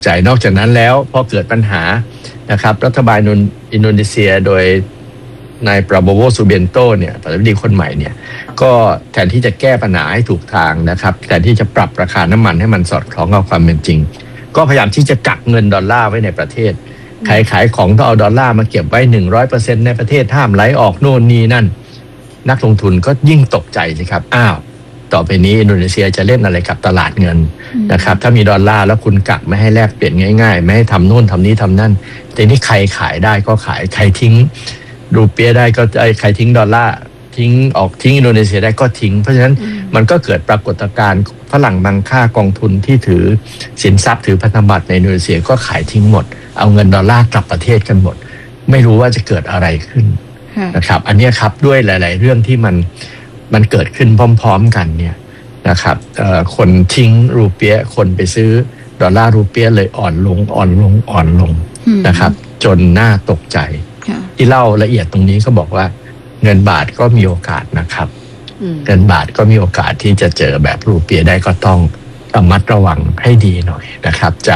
ใจนอกจากนั้นแล้วพอเกิดปัญหานะครับรัฐบาลอินโดนีเซียโดยนายปราโบโว ซูเบียนโตเนี่ยประธานาธิบดีคนใหม่เนี่ยก็แทนที่จะแก้ปัญหาให้ถูกทางนะครับแทนที่จะปรับราคาน้ำมันให้มันสอดคล้องกับความเป็นจริงก็พยายามที่จะกักเงินดอลลาร์ไว้ในประเทศใครขายของต้องเอาดอลลาร์มาเก็บไว้ 100% ในประเทศห้ามไหลออกโน่นนี่นั่นนักลงทุนก็ยิ่งตกใจสิครับอ้าวต่อไปนี้อินโดนีเซียจะเล่นอะไรกับตลาดเงินนะครับถ้ามีดอลลาร์แล้วคุณกักไม่ให้แลกเปลี่ยนง่ายๆไม่ให้ทำโน่นทำนี้ทำนั่นแต่นี่ใครขายได้ก็ขายใครทิ้งรูเปียได้ก็ใครทิ้งดอลลาร์ทิ้งอินโดนีเซียได้ก็ทิ้งเพราะฉะนั้นมันก็เกิดปรากฏการณ์ฝรั่งบางค่ากองทุนที่ถือสินทรัพย์ถือพันธบัตรในอินโดนีเซียก็ขายทิ้งหมดเอาเงินดอลลาร์กลับประเทศกันหมดไม่รู้ว่าจะเกิดอะไรขึ้นนะครับอันนี้ครับด้วยหลายๆเรื่องที่มันเกิดขึ้นพร้อมๆกันเนี่ยนะครับคนทิ้งรูเปียคนไปซื้อดอลลาร์รูเปียเลยอ่อนลงนะครับจนน่าตกใจที่เล่าละเอียดตรงนี้ก็บอกว่าเงินบาทก็มีโอกาสนะครับเงินบาทก็มีโอกาสที่จะเจอแบบรูเปียได้ก็ต้องระมัดระวังให้ดีหน่อยนะครับจาก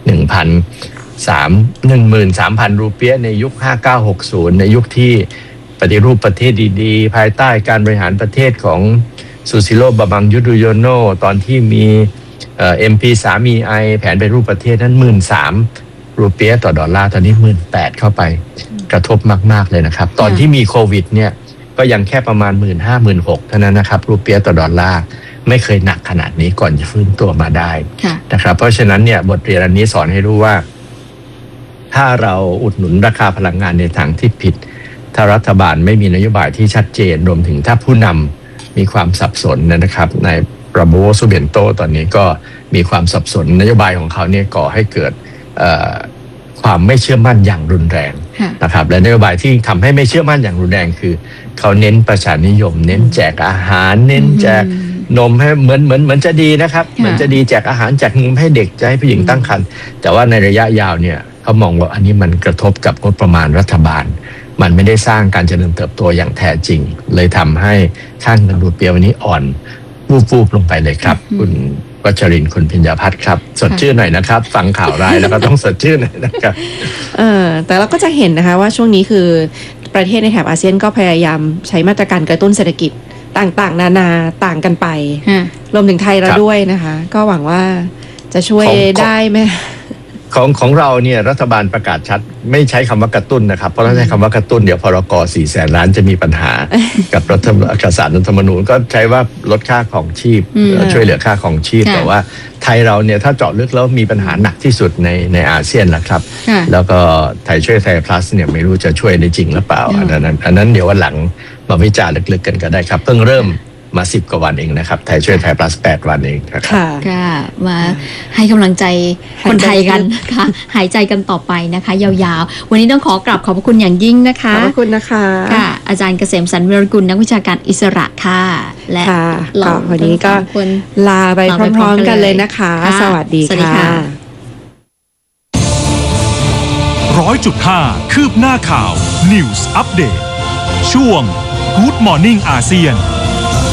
13,000 รูเปียในยุค 5960 ในยุคที่ปฏิรูปประเทศดีๆภายใต้การบริหารประเทศของซูซิโล บาบังยุโดโยโนตอนที่มีMP3EI แผนปฏิรูปประเทศนั้น 13,000 รูเปียต่อดอลลาร์ตอนนี้ 18,000 เข้าไปกระทบมากๆเลยนะครับตอนที่มีโควิดเนี่ยก็ยังแค่ประมาณ 15,000-16,000 เท่านั้นนะครับรูเปียต่อดอลลาร์ไม่เคยหนักขนาดนี้ก่อนจะฟื้นตัวมาได้นะครับเพราะฉะนั้นเนี่ยบทเรียนอันนี้สอนให้รู้ว่าถ้าเราอุดหนุนราคาพลังงานในทางที่ผิดถ้ารัฐบาลไม่มีนโยบายที่ชัดเจนรวมถึงถ้าผู้นำมีความสับสนนะครับในปราโบโว ซูเบียนโตตอนนี้ก็มีความสับสนนโยบายของเขาเนี่ยก่อให้เกิดความไม่เชื่อมั่นอย่างรุนแรงนะครับและนโยบายที่ทำให้ไม่เชื่อมั่นอย่างรุนแรงคือเขาเน้นประชานิยมเน้นแจกอาหารเน้นแจกนมให้เหมือนจะดีนะครับเหมือนจะดีแจกอาหารแจกนมให้เด็กจะให้ผู้หญิงตั้งครรภ์แต่ว่าในระยะยาวเนี่ยเขามองว่าอันนี้มันกระทบกับงบประมาณรัฐบาลมันไม่ได้สร้างการเจริญเติบโตอย่างแท้จริงเลยทำให้ค่าเงินรูเปียวันนี้อ่อนวูบลงไปเลยครับคุณวัชรินทร์คุณพิญญาภัทรครับสดชื่นหน่อยนะครับฟังข่าวร้ายแล้วก็ต้องสดชื่นหน่อยนะครับแต่เราก็จะเห็นนะคะว่าช่วงนี้คือประเทศในแถบอาเซียนก็พยายามใช้มาตรการกระตุ้นเศรษฐกิจต่างๆนานาต่างกันไปรวมถึงไทยเราด้วยนะคะก็หวังว่าจะช่วยได้ไหมของเราเนี่ยรัฐบาลประกาศชัดไม่ใช้คำว่ากระตุ้นนะครับเพราะถ้าใช้คำว่ากระตุ้นเดี๋ยวพรก400,000 ล้านจะมีปัญหากับศาลรัฐธรรมนูญก็ใช้ว่าลดค่าของชีพช่วยเหลือค่าของชีพแต่ว่าไทยเราเนี่ยถ้าเจาะลึกแล้วมีปัญหาหนักที่สุดในอาเซียนนะครับแล้วก็ไทยช่วยไทย plus เนี่ยไม่รู้จะช่วยได้จริงหรือเปล่าอันนั้นเดี๋ยววันหลังมาวิจารณ์ลึกๆกันก็ได้ครับเพิ่งเริ่มมา10 กว่าวันเองนะครับไทยช่วยไทย plus 8 วันเองนะครับค่ะมาให้กำลังใจคนไทยกันค่ะหายใจกันต่อไปนะคะยาวๆวันนี้ต้องขอกราบขอบพระคุณอย่างยิ่งนะคะขอบคุณนะคะค่ะอาจารย์เกษมสันต์ วิรกุลนักวิชาการอิสระค่ะและวันนี้ก็ลาไปพร้อมๆกันเลยนะคะสวัสดีค่ะ 100.5 คืบหน้าข่าว News Update ช่วง Good Morning อาเซียน